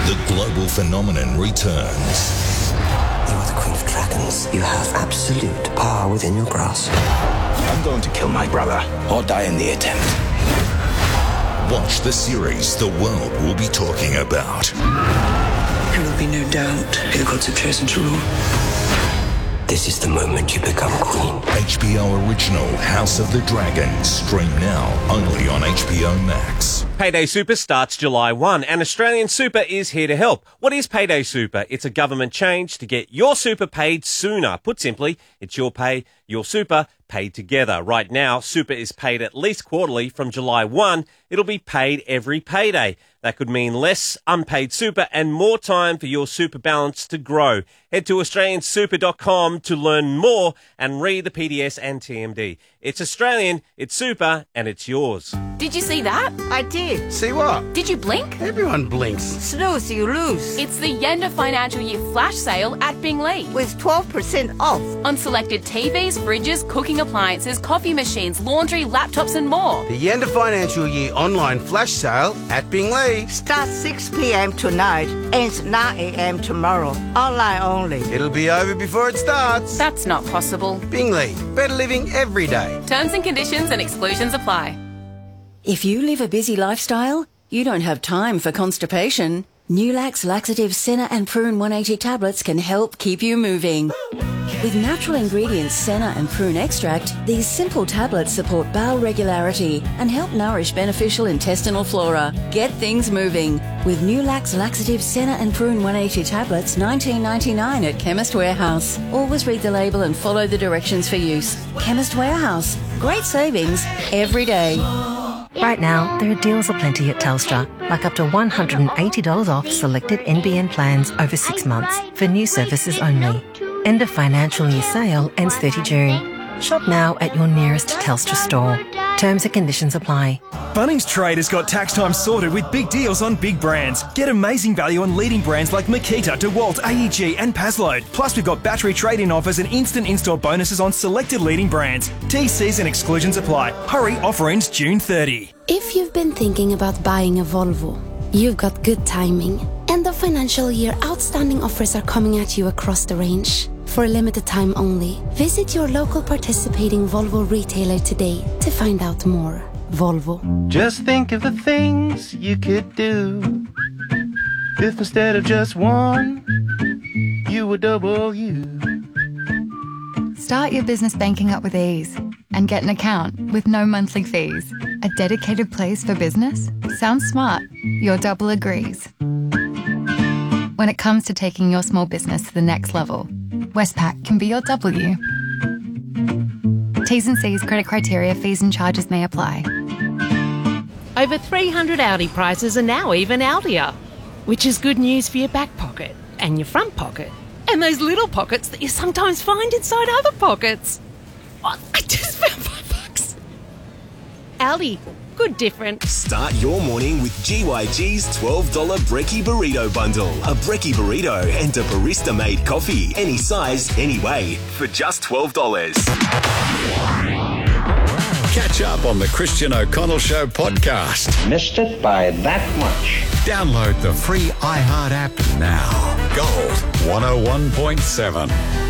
The global phenomenon returns. You are the Queen of Dragons. You have absolute power within your grasp. I'm going to kill my brother or die in the attempt. Watch the series the world will be talking about. There will be no doubt who gods have chosen to rule. This is the moment you become queen. HBO original House of the Dragon. Stream now only on HBO Max. Payday Super starts July 1 and Australian Super is here to help. What is Payday Super? It's a government change to get your super paid sooner. Put simply, it's your pay, your super, paid together. Right now, super is paid at least quarterly. From July 1, it'll be paid every payday. That could mean less unpaid super and more time for your super balance to grow. Head to australiansuper.com to learn more and read the PDS and TMD. It's Australian, it's super, and it's yours. Did you see that? I did. See what? Did you blink? Everyone blinks. Snooze, you lose. It's the end of financial year flash sale at Bingley. With 12% off. On selected TVs, fridges, cooking appliances, coffee machines, laundry, laptops and more. The end of financial year online flash sale at Bingley. Starts 6 p.m. tonight, ends 9 a.m. tomorrow. Online only. It'll be over before it starts. That's not possible. Bingley, better living every day. Terms and conditions and exclusions apply. If you live a busy lifestyle, you don't have time for constipation. Nulax Laxative Senna and Prune 180 tablets can help keep you moving. With natural ingredients Senna and Prune extract, these simple tablets support bowel regularity and help nourish beneficial intestinal flora. Get things moving with Nulax Laxative Senna and Prune 180 tablets, $19.99 at Chemist Warehouse. Always read the label and follow the directions for use. Chemist Warehouse. Great savings every day. Right now, there are deals aplenty at Telstra, like up to $180 off selected NBN plans over 6 months for new services only. End of financial year sale ends 30 June. Shop now at your nearest Telstra store. Terms and conditions apply. Bunnings Trade has got tax time sorted with big deals on big brands. Get amazing value on leading brands like Makita, DeWalt, AEG and Pasload. Plus we've got battery trade-in offers and instant install bonuses on selected leading brands. TCs and exclusions apply. Hurry, offer ends June 30. If you've been thinking about buying a Volvo, you've got good timing. End of financial year outstanding offers are coming at you across the range. For a limited time only, visit your local participating Volvo retailer today to find out more. Volvo. Just think of the things you could do if instead of just one, you were double you. Start your business banking up with ease and get an account with no monthly fees. A dedicated place for business? Sounds smart. Your double agrees. When it comes to taking your small business to the next level, Westpac can be your W. T's and C's, credit criteria, fees and charges may apply. Over 300 Audi prices are now even Audier, which is good news for your back pocket and your front pocket and those little pockets that you sometimes find inside other pockets. Oh, I just found $5. Audi, good difference. Start your morning with GYG's $12 Brekkie Burrito Bundle. A Brekkie Burrito and a barista-made coffee. Any size, any way. For just $12. Catch up on the Christian O'Connell Show podcast. Missed it by that much. Download the free iHeart app now. Gold 101.7.